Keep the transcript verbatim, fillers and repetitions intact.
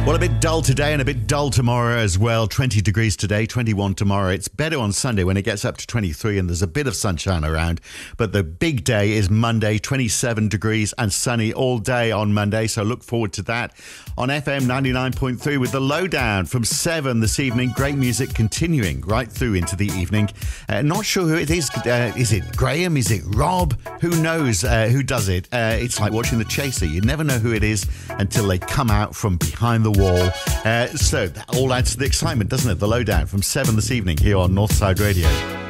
Well, a bit dull today and a bit dull tomorrow as well. twenty degrees today, twenty-one tomorrow. It's better on Sunday when it gets up to twenty-three and there's a bit of sunshine around. But the big day is Monday, twenty-seven degrees and sunny all day on Monday. So look forward to that on F M ninety-nine point three with The Lowdown from seven this evening. Great music continuing right through into the evening. Uh, not sure who it is. Uh, is it Graham? Is it Rob? Who knows uh, who does it? Uh, it's like watching The Chaser. You never know who it is until they come out from behind the wall. Uh, so that all adds to the excitement, doesn't it? The Lowdown from seven this evening here on Northside Radio.